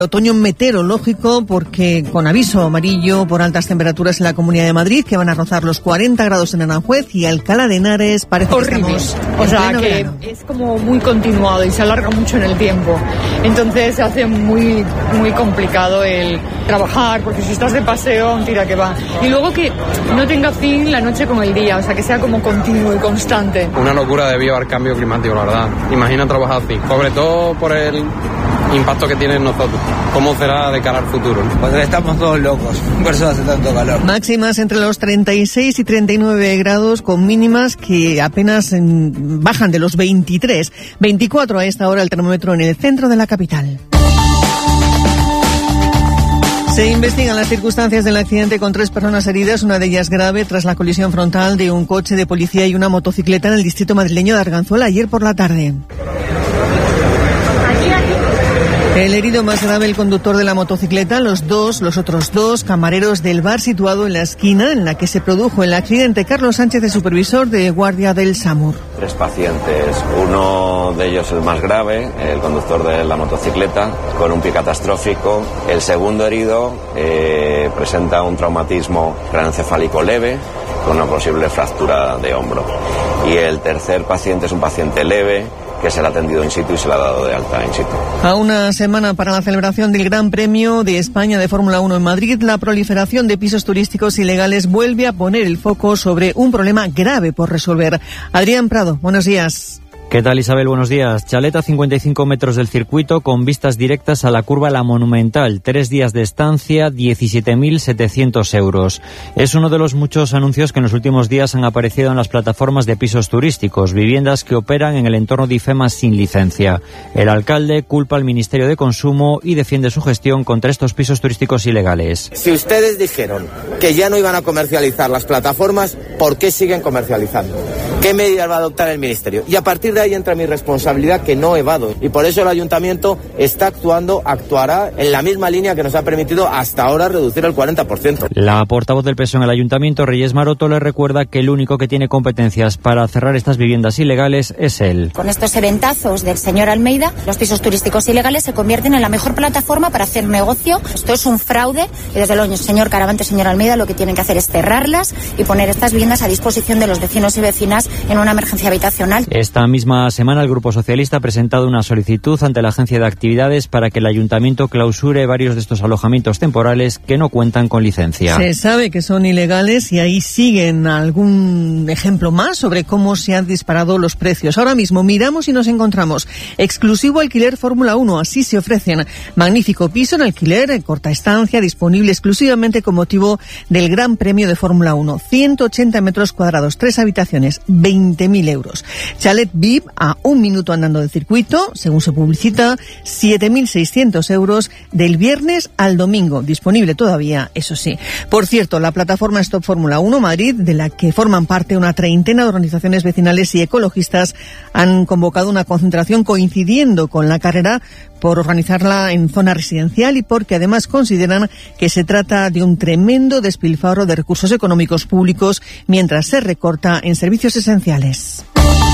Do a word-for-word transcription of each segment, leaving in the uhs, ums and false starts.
Otoño meteorológico, porque con aviso amarillo por altas temperaturas en la Comunidad de Madrid, que van a rozar los cuarenta grados en Aranjuez, y Alcalá de Henares parece horrible. que estamos o sea que verano. Es como muy continuado y se alarga mucho en el tiempo, entonces se hace muy muy complicado el trabajar, porque si estás de paseo, tira que va, y luego que no tenga fin la noche con el día, o sea que sea como continuo y constante. Una locura debido al cambio climático, la verdad. Imagina trabajar así, sobre todo por el impacto que tiene en nosotros. ¿Cómo será de cara al futuro? Pues estamos todos locos, por eso hace tanto calor. Máximas entre los treinta y seis y treinta y nueve grados, con mínimas que apenas en, bajan de los veintitrés. veinticuatro a esta hora el termómetro en el centro de la capital. Se investigan las circunstancias del accidente con tres personas heridas, una de ellas grave, tras la colisión frontal de un coche de policía y una motocicleta en el distrito madrileño de Arganzuela ayer por la tarde. El herido más grave, el conductor de la motocicleta, los dos, los otros dos camareros del bar situado en la esquina en la que se produjo el accidente. Carlos Sánchez es supervisor de guardia del SAMUR. Tres pacientes, uno de ellos el más grave, el conductor de la motocicleta, con un pie catastrófico. El segundo herido eh, presenta un traumatismo craneoencefálico leve, con una posible fractura de hombro. Y el tercer paciente es un paciente leve, que se le ha atendido in situ y se le ha dado de alta in situ. A una semana para la celebración del Gran Premio de España de Fórmula uno en Madrid, la proliferación de pisos turísticos ilegales vuelve a poner el foco sobre un problema grave por resolver. Adrián Prado, buenos días. ¿Qué tal, Isabel? Buenos días. Chalet a cincuenta y cinco metros del circuito, con vistas directas a la curva La Monumental. Tres días de estancia, diecisiete mil setecientos euros. Es uno de los muchos anuncios que en los últimos días han aparecido en las plataformas de pisos turísticos, viviendas que operan en el entorno de IFEMA sin licencia. El alcalde culpa al Ministerio de Consumo y defiende su gestión contra estos pisos turísticos ilegales. Si ustedes dijeron que ya no iban a comercializar las plataformas, ¿por qué siguen comercializando? ¿Qué medidas va a adoptar el Ministerio? Y a partir de ahí entra mi responsabilidad, que no evado, y por eso el Ayuntamiento está actuando, actuará en la misma línea que nos ha permitido hasta ahora reducir el cuarenta por ciento. La portavoz del P S O E en el Ayuntamiento, Reyes Maroto, le recuerda que el único que tiene competencias para cerrar estas viviendas ilegales es él. Con estos eventazos del señor Almeida, los pisos turísticos ilegales se convierten en la mejor plataforma para hacer negocio. Esto es un fraude y desde luego, señor Caravante, señor Almeida, lo que tienen que hacer es cerrarlas y poner estas viviendas a disposición de los vecinos y vecinas en una emergencia habitacional. Esta misma semana el Grupo Socialista ha presentado una solicitud ante la Agencia de Actividades para que el Ayuntamiento clausure varios de estos alojamientos temporales que no cuentan con licencia. Se sabe que son ilegales y ahí siguen algún ejemplo más sobre cómo se han disparado los precios. Ahora mismo miramos y nos encontramos exclusivo alquiler Fórmula uno, así se ofrecen. Magnífico piso en alquiler, en corta estancia, disponible exclusivamente con motivo del Gran Premio de Fórmula uno. ciento ochenta metros cuadrados, tres habitaciones, veinte mil euros. Chalet V I P a un minuto andando del circuito, según se publicita, siete mil seiscientos euros del viernes al domingo. Disponible todavía, eso sí. Por cierto, la plataforma Stop Fórmula uno Madrid, de la que forman parte una treintena de organizaciones vecinales y ecologistas, han convocado una concentración coincidiendo con la carrera por organizarla en zona residencial y porque además consideran que se trata de un tremendo despilfarro de recursos económicos públicos mientras se recorta en servicios esenciales.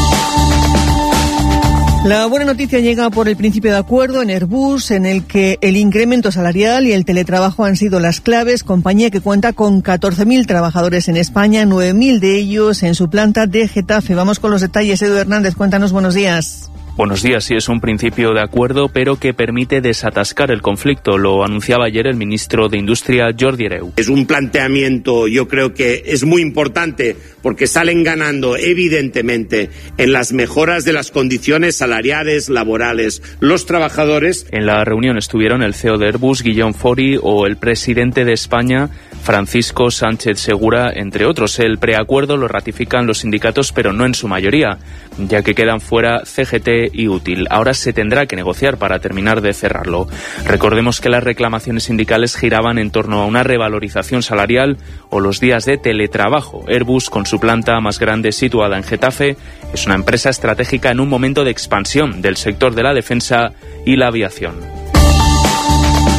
La buena noticia llega por el principio de acuerdo en Airbus, en el que el incremento salarial y el teletrabajo han sido las claves. Compañía que cuenta con catorce mil trabajadores en España, nueve mil de ellos en su planta de Getafe. Vamos con los detalles. Edu Hernández, cuéntanos, buenos días. Buenos días, sí es un principio de acuerdo, pero que permite desatascar el conflicto. Lo anunciaba ayer el ministro de Industria, Jordi Hereu. Es un planteamiento, yo creo que es muy importante, porque salen ganando evidentemente en las mejoras de las condiciones salariales, laborales, los trabajadores. En la reunión estuvieron el C E O de Airbus, Guillaume Faury, o el presidente de España, Francisco Sánchez Segura, entre otros. El preacuerdo lo ratifican los sindicatos, pero no en su mayoría, ya que quedan fuera C G T y Útil. Ahora se tendrá que negociar para terminar de cerrarlo. Recordemos que las reclamaciones sindicales giraban en torno a una revalorización salarial o los días de teletrabajo. Airbus, con su planta más grande situada en Getafe, es una empresa estratégica en un momento de expansión del sector de la defensa y la aviación. Se lo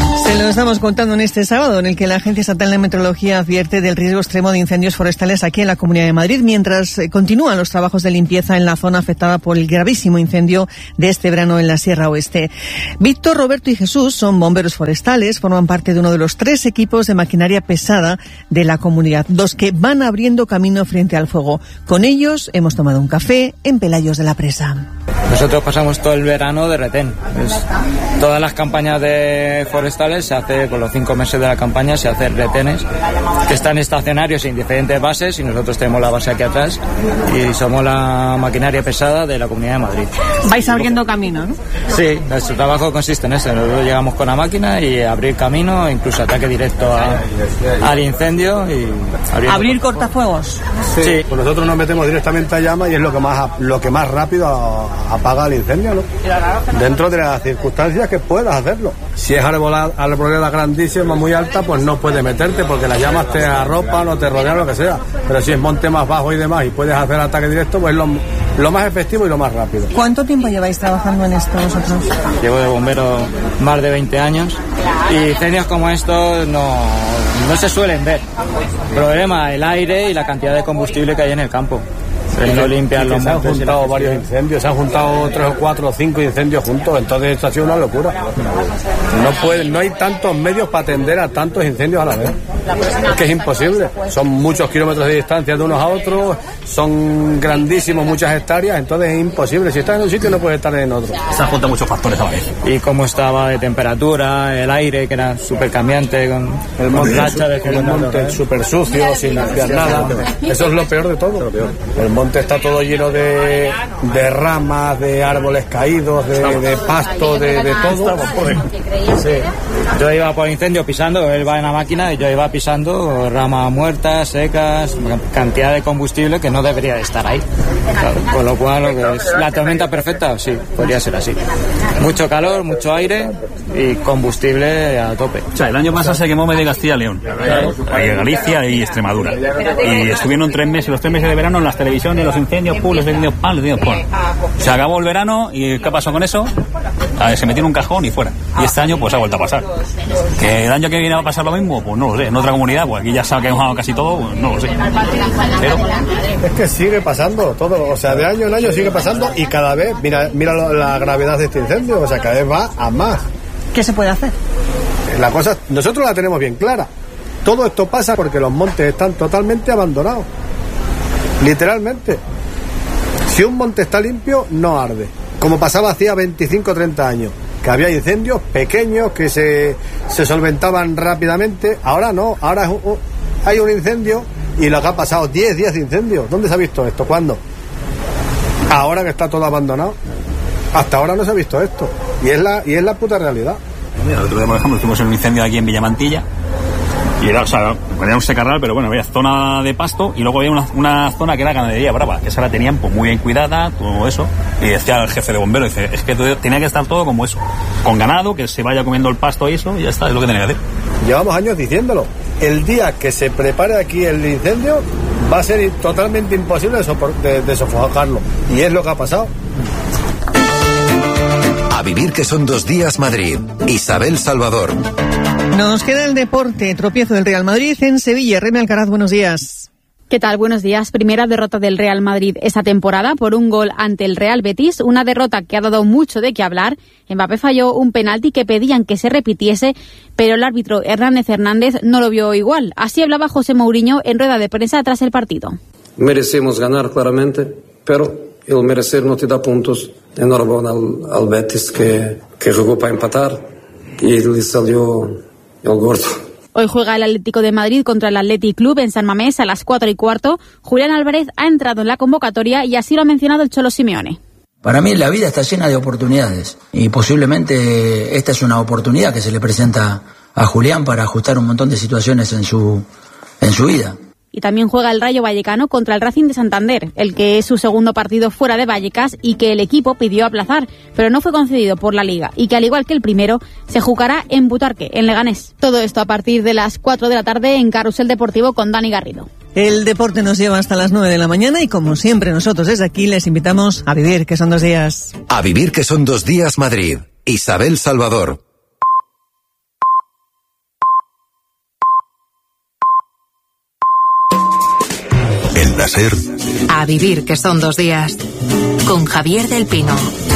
lo estamos contando en este sábado, en el que la Agencia Estatal de Meteorología advierte del riesgo extremo de incendios forestales aquí en la Comunidad de Madrid, mientras eh, continúan los trabajos de limpieza en la zona afectada por el gravísimo incendio de este verano en la Sierra Oeste. Víctor, Roberto y Jesús son bomberos forestales, forman parte de uno de los tres equipos de maquinaria pesada de la comunidad, los que van abriendo camino frente al fuego. Con ellos hemos tomado un café en Pelayos de la Presa. Nosotros pasamos todo el verano de retén. Pues, todas las campañas de forestales se hace, con los cinco meses de la campaña, se hacen retenes que están estacionarios en diferentes bases, y nosotros tenemos la base aquí atrás y somos la maquinaria pesada de la Comunidad de Madrid. Vais abriendo camino, ¿no? Sí, nuestro trabajo consiste en eso. Nosotros llegamos con la máquina y abrir camino, incluso ataque directo a, al incendio y abrir, abrir cortafuegos. Sí. sí. Pues nosotros nos metemos directamente a llama y es lo que más lo que más rápido apaga el incendio, ¿no? Dentro de las circunstancias que puedas hacerlo. Si es arbolada, arboleda grandísima, muy alta, pues no puedes meterte porque las llamas te arropan o te rodean, lo que sea. Pero si es monte más bajo y demás y puedes hacer ataque directo, pues es lo, lo más efectivo y lo más rápido. ¿Cuánto tiempo lleváis trabajando en esto vosotros? Llevo de bombero más de veinte años y incendios como estos no, no se suelen ver. El problema, el aire y la cantidad de combustible que hay en el campo. El no limpiar los montes. Se han juntado varios incendios, se han juntado tres o cuatro o cinco incendios juntos, entonces esto ha sido una locura. No puede, no hay tantos medios para atender a tantos incendios a la vez. Es que es imposible. Son muchos kilómetros de distancia de unos a otros, son grandísimos, muchas hectáreas, entonces es imposible. Si estás en un sitio no puedes estar en otro. Se han juntado muchos factores a la vez. Y cómo estaba de temperatura, el aire, que era súper cambiante, con el monte, racha de el monte súper sucio, sin limpiar nada. Eso es lo peor de todo. El monte está todo lleno de, de ramas, de árboles caídos, de, de pasto, de, de todo. Sí. Yo iba por incendio pisando, él va en la máquina y yo iba pisando ramas muertas, secas, cantidad de combustible que no debería de estar ahí. Claro, con lo cual, lo que es la tormenta perfecta, sí, podría ser así. Mucho calor, mucho aire y combustible a tope. O sea, el año pasado se quemó medio Castilla y León, Galicia y Extremadura. Y estuvieron tres meses, los tres meses de verano en las televisiones, los incendios, pum, los incendios, pam, los incendios, pum. Se acabó el verano y ¿qué pasó con eso? A ver, se metió en un cajón y fuera. Y este año pues ha vuelto a pasar. ¿Que el año que viene va a pasar lo mismo? Pues no lo sé. En otra comunidad, pues aquí ya se ha quemado casi todo, pues no lo sé. Pero es que sigue pasando todo, o sea, de año en año sigue pasando y cada vez, mira, mira la gravedad de este incendio, o sea, cada vez va a más. ¿Qué se puede hacer? La cosa, nosotros la tenemos bien clara. Todo esto pasa porque los montes están totalmente abandonados. Literalmente. Si un monte está limpio, no arde. Como pasaba hacía veinticinco o treinta años, que había incendios pequeños que se, se solventaban rápidamente. Ahora no, ahora es un, hay un incendio y lo que ha pasado diez días de incendios. ¿Dónde se ha visto esto? ¿Cuándo? Ahora que está todo abandonado. Hasta ahora no se ha visto esto. Y es la, y es la puta realidad. Mira, el otro día, por ejemplo, estuvimos en un incendio aquí en Villamantilla. Y era, o sea, era un secarral, pero bueno, había zona de pasto y luego había una, una zona que era ganadería brava, que esa la tenían pues muy bien cuidada, todo eso. Y decía el jefe de bomberos, dice, es que todo, tenía que estar todo como eso, con ganado, que se vaya comiendo el pasto y eso, y ya está, es lo que tenía que hacer. Llevamos años diciéndolo. El día que se prepare aquí el incendio, va a ser totalmente imposible de, de sofocarlo. Y es lo que ha pasado. A vivir que son dos días Madrid. Isabel Salvador. Nos queda el deporte, tropiezo del Real Madrid en Sevilla. Remy Alcaraz, buenos días. ¿Qué tal? Buenos días. Primera derrota del Real Madrid esta temporada por un gol ante el Real Betis, una derrota que ha dado mucho de qué hablar. Mbappé falló un penalti que pedían que se repitiese, pero el árbitro Hernández Hernández no lo vio igual. Así hablaba José Mourinho en rueda de prensa tras el partido. Merecemos ganar claramente, pero el merecer no te da puntos. Enhorabuena al, al Betis que, que jugó para empatar y le salió el gordo. Hoy juega el Atlético de Madrid contra el Athletic Club en San Mamés a las cuatro y cuarto. Julián Álvarez ha entrado en la convocatoria y así lo ha mencionado el Cholo Simeone. Para mí la vida está llena de oportunidades y posiblemente esta es una oportunidad que se le presenta a Julián para ajustar un montón de situaciones en su, en su vida. Y también juega el Rayo Vallecano contra el Racing de Santander, el que es su segundo partido fuera de Vallecas y que el equipo pidió aplazar, pero no fue concedido por la Liga y que al igual que el primero, se jugará en Butarque, en Leganés. Todo esto a partir de las cuatro de la tarde en Carrusel Deportivo con Dani Garrido. El deporte nos lleva hasta las nueve de la mañana y como siempre nosotros desde aquí les invitamos a vivir que son dos días. A vivir que son dos días Madrid. Isabel Salvador. SER. A vivir, que son dos días. Con Javier del Pino.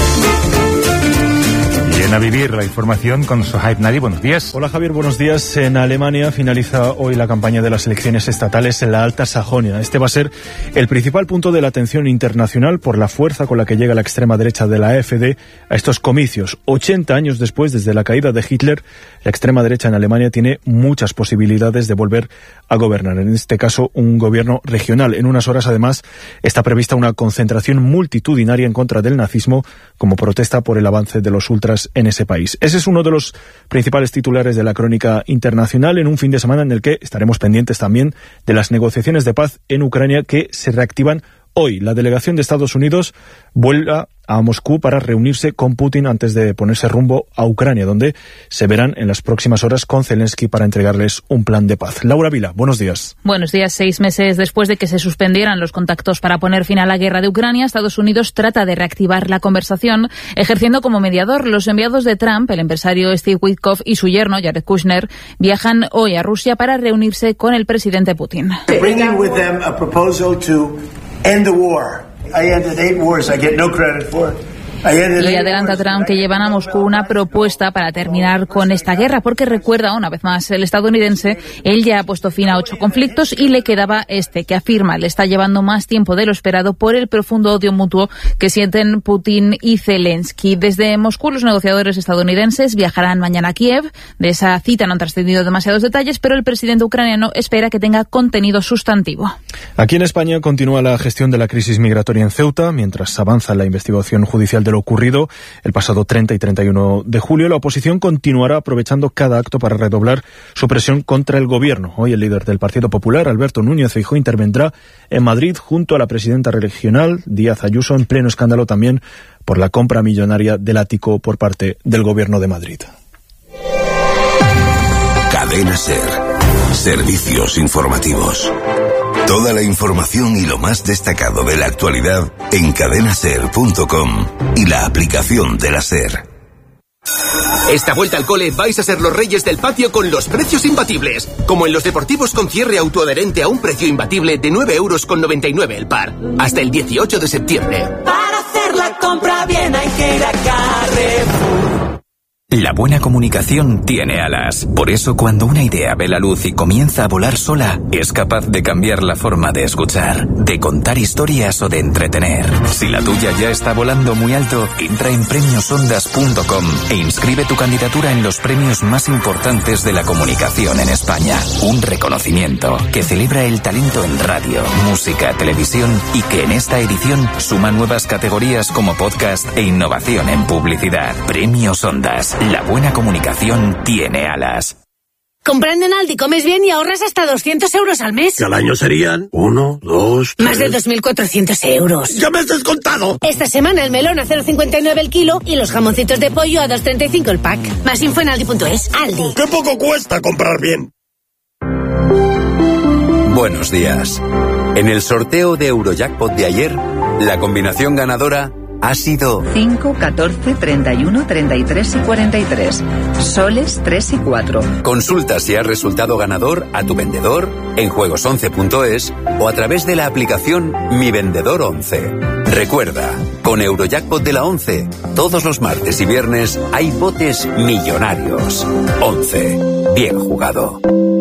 A vivir la información con Sohaib Nadi. Buenos días. Hola Javier, buenos días. En Alemania finaliza hoy la campaña de las elecciones estatales en la Alta Sajonia. Este va a ser el principal punto de la atención internacional por la fuerza con la que llega la extrema derecha de la AfD a estos comicios. ochenta años después, desde la caída de Hitler, la extrema derecha en Alemania tiene muchas posibilidades de volver a gobernar. En este caso, un gobierno regional. En unas horas, además, está prevista una concentración multitudinaria en contra del nazismo como protesta por el avance de los ultras en ese país. Ese es uno de los principales titulares de la crónica internacional en un fin de semana en el que estaremos pendientes también de las negociaciones de paz en Ucrania que se reactivan hoy. La delegación de Estados Unidos vuelve a Moscú para reunirse con Putin antes de ponerse rumbo a Ucrania, donde se verán en las próximas horas con Zelensky para entregarles un plan de paz. Laura Vila, buenos días. Buenos días. Seis meses después de que se suspendieran los contactos para poner fin a la guerra de Ucrania, Estados Unidos trata de reactivar la conversación, ejerciendo como mediador. Los enviados de Trump, el empresario Steve Witkoff y su yerno, Jared Kushner, viajan hoy a Rusia para reunirse con el presidente Putin. End the war. I ended eight wars. I get no credit for it. Y adelanta Trump que llevan a Moscú una propuesta para terminar con esta guerra, porque recuerda una vez más el estadounidense, él ya ha puesto fin a ocho conflictos y le quedaba este, que afirma le está llevando más tiempo de lo esperado por el profundo odio mutuo que sienten Putin y Zelensky. Desde Moscú, los negociadores estadounidenses viajarán mañana a Kiev. De esa cita no han trascendido demasiados detalles, pero el presidente ucraniano espera que tenga contenido sustantivo. Aquí en España continúa la gestión de la crisis migratoria en Ceuta, mientras avanza la investigación judicial de lo ocurrido el pasado treinta y treinta y uno de julio. La oposición continuará aprovechando cada acto para redoblar su presión contra el gobierno. Hoy el líder del Partido Popular, Alberto Núñez Feijóo, intervendrá en Madrid junto a la presidenta regional, Díaz Ayuso, en pleno escándalo también por la compra millonaria del ático por parte del gobierno de Madrid. Cadena SER. Servicios informativos. Toda la información y lo más destacado de la actualidad en cadena ser punto com y la aplicación de la SER. Esta vuelta al cole vais a ser los reyes del patio con los precios imbatibles. Como en los deportivos con cierre autoadherente a un precio imbatible de nueve euros con noventa y nueve el par. Hasta el dieciocho de septiembre. Para hacer la compra bien hay que ir a Carrefour. La buena comunicación tiene alas. Por eso, cuando una idea ve la luz y comienza a volar sola, es capaz de cambiar la forma de escuchar, de contar historias o de entretener. Si la tuya ya está volando muy alto, entra en premios ondas punto com e inscribe tu candidatura en los premios más importantes de la comunicación en España. Un reconocimiento que celebra el talento en radio, música, televisión y que en esta edición suma nuevas categorías como podcast e innovación en publicidad. Premios Ondas. La buena comunicación tiene alas. Comprando en Aldi comes bien y ahorras hasta doscientos euros al mes. Que al año serían uno, dos, Más de dos mil cuatrocientos euros. ¡Ya me has descontado! Esta semana el melón a cero coma cincuenta y nueve el kilo y los jamoncitos de pollo a dos coma treinta y cinco el pack. Más info en aldi punto es. Aldi. ¡Qué poco cuesta comprar bien! Buenos días. En el sorteo de Eurojackpot de ayer, la combinación ganadora ha sido cinco, catorce, treinta y uno, treinta y tres y cuarenta y tres. Soles tres y cuatro. Consulta si has resultado ganador a tu vendedor en juegos once punto es o a través de la aplicación Mi Vendedor once. Recuerda, con Eurojackpot de la once, todos los martes y viernes hay botes millonarios. once. Bien jugado.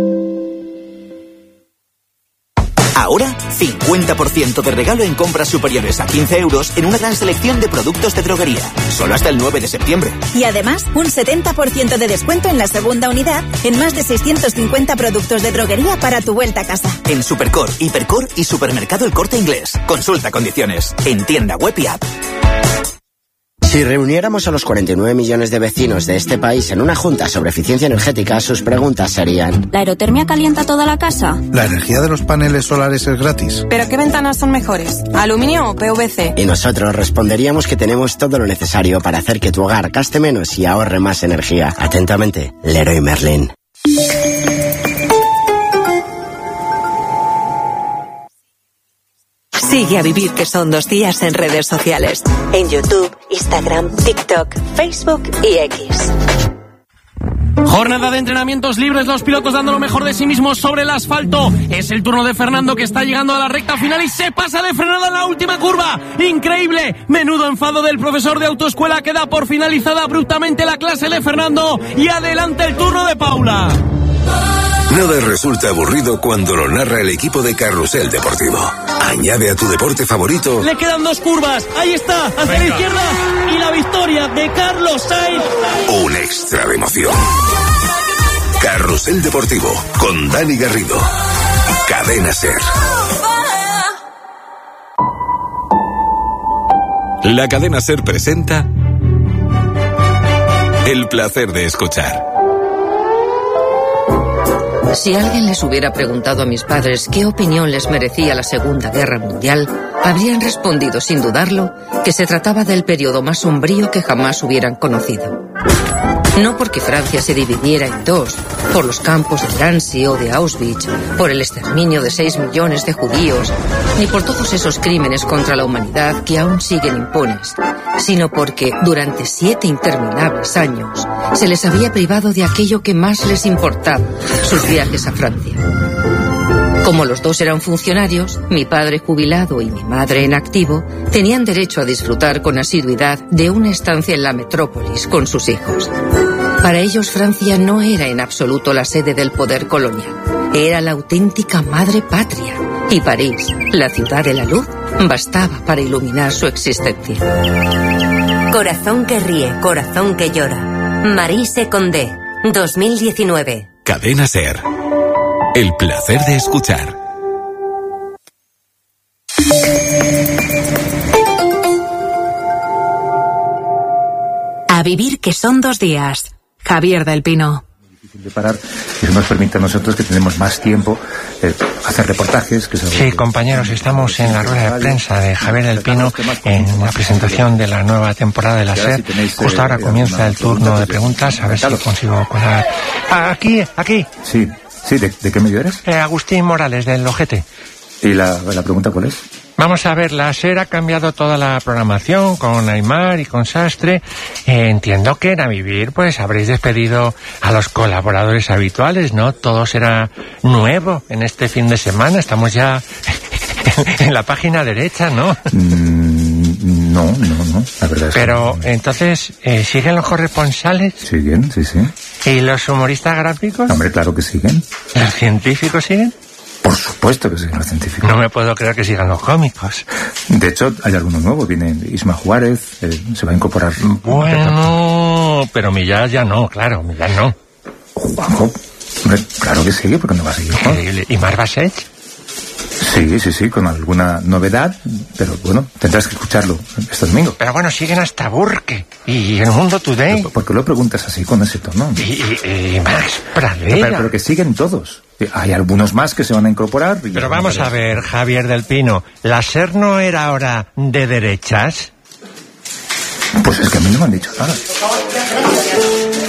Ahora, cincuenta por ciento de regalo en compras superiores a quince euros en una gran selección de productos de droguería. Solo hasta el nueve de septiembre. Y además, un setenta por ciento de descuento en la segunda unidad en más de seiscientos cincuenta productos de droguería para tu vuelta a casa. En Supercor, Hipercor y Supermercado El Corte Inglés. Consulta condiciones. En tienda web y app. Si reuniéramos a los cuarenta y nueve millones de vecinos de este país en una junta sobre eficiencia energética, sus preguntas serían: ¿la aerotermia calienta toda la casa? ¿La energía de los paneles solares es gratis? ¿Pero qué ventanas son mejores? ¿Aluminio o P V C? Y nosotros responderíamos que tenemos todo lo necesario para hacer que tu hogar gaste menos y ahorre más energía. Atentamente, Leroy Merlin. Sigue a Vivir, que son dos días en redes sociales. En YouTube, Instagram, TikTok, Facebook y X. Jornada de entrenamientos libres, los pilotos dando lo mejor de sí mismos sobre el asfalto. Es el turno de Fernando, que está llegando a la recta final y se pasa de frenada en la última curva. ¡Increíble! Menudo enfado del profesor de autoescuela, que da por finalizada abruptamente la clase de Fernando. Y adelante el turno de Paula. Nada resulta aburrido cuando lo narra el equipo de Carrusel Deportivo. Añade a tu deporte favorito. Le quedan dos curvas. Ahí está, hacia Venga. la izquierda. Y la victoria de Carlos Sainz. Un extra de emoción. Carrusel Deportivo con Dani Garrido. Cadena SER. La cadena SER presenta El placer de escuchar. Si alguien les hubiera preguntado a mis padres qué opinión les merecía la Segunda Guerra Mundial, habrían respondido sin dudarlo que se trataba del periodo más sombrío que jamás hubieran conocido. No porque Francia se dividiera en dos, por los campos de Drancy o de Auschwitz, por el exterminio de seis millones de judíos, ni por todos esos crímenes contra la humanidad que aún siguen impunes, sino porque durante siete interminables años se les había privado de aquello que más les importaba, sus viajes a Francia. Como los dos eran funcionarios, mi padre jubilado y mi madre en activo tenían derecho a disfrutar con asiduidad de una estancia en la metrópolis con sus hijos. Para ellos Francia no era en absoluto la sede del poder colonial, era la auténtica madre patria, y París, la ciudad de la luz, bastaba para iluminar su existencia. Corazón que ríe, corazón que llora. Maryse Condé, dos mil diecinueve. Cadena SER. El placer de escuchar. A vivir, que son dos días. Javier del Pino. De parar, eso nos permite a nosotros, que tenemos más tiempo, eh, hacer reportajes. Que sí, que... compañeros, estamos en la rueda de prensa de Javier del Pino en la presentación de la nueva temporada de la SER. Justo ahora comienza el turno de preguntas, a ver si consigo colar. Aquí, aquí. Sí, sí, ¿de, de qué medio eres? Eh, Agustín Morales, del Ojete. ¿Y la, la pregunta cuál es? Vamos a ver, la SER ha cambiado toda la programación con Aymar y con Sastre. Eh, entiendo que en A Vivir pues habréis despedido a los colaboradores habituales, ¿no? Todo será nuevo en este fin de semana. Estamos ya en la página derecha, ¿no? Mm, no, no, no, la verdad es Pero que... entonces, eh, ¿siguen los corresponsales? Siguen, sí, sí. ¿Y los humoristas gráficos? Hombre, claro que siguen. ¿Los científicos siguen? Por supuesto que siguen los científicos. No me puedo creer que sigan los cómicos. De hecho, hay alguno nuevo. Viene Isma Juárez, eh, se va a incorporar... Bueno, pero Millán ya no, claro, Millán no. Juanjo, hombre, claro que sigue, porque no va a seguir. Increíble. ¿Y Mar Basech? Sí, sí, sí, con alguna novedad, pero bueno, tendrás que escucharlo este domingo. Pero bueno, siguen hasta Burke y El Mundo Today. ¿Por qué lo preguntas así, con ese tono? Y, y, y Max Pradera. Pero, pero que siguen todos. Hay algunos más que se van a incorporar. Y pero vamos a ver, Javier del Pino, ¿la SER no era ahora de derechas? Pues es que a mí no me han dicho nada.